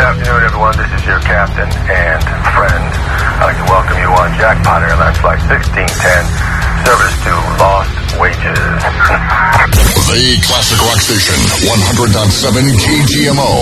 afternoon, everyone. This is your captain and friend. I'd like to welcome you on Jackpot Airlines Flight 1610, service to Lost Wages. The Classic Rock Station, 100.7 KGMO.